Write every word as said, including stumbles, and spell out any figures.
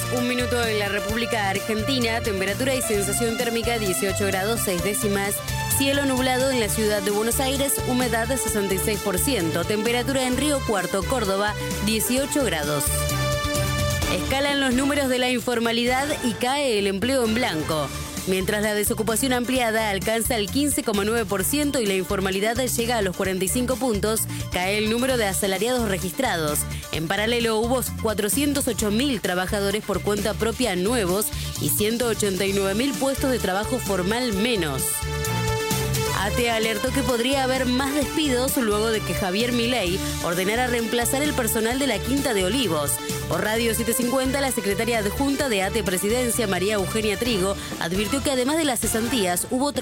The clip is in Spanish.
un minuto en la República Argentina, temperatura y sensación térmica dieciocho grados seis décimas, cielo nublado en la ciudad de Buenos Aires, humedad sesenta y seis por ciento, temperatura en Río Cuarto, Córdoba, dieciocho grados. Escalan los números de la informalidad y cae el empleo en blanco. Mientras la desocupación ampliada alcanza el quince coma nueve por ciento y la informalidad llega a los cuarenta y cinco puntos, cae el número de asalariados registrados. En paralelo hubo cuatrocientos ocho mil trabajadores por cuenta propia nuevos y ciento ochenta y nueve mil puestos de trabajo formal menos. ATE alertó que podría haber más despidos luego de que Javier Milei ordenara reemplazar el personal de la Quinta de Olivos. Por Radio setecientos cincuenta, la secretaria adjunta de ATE Presidencia, María Eugenia Trigo, advirtió que además de las cesantías, hubo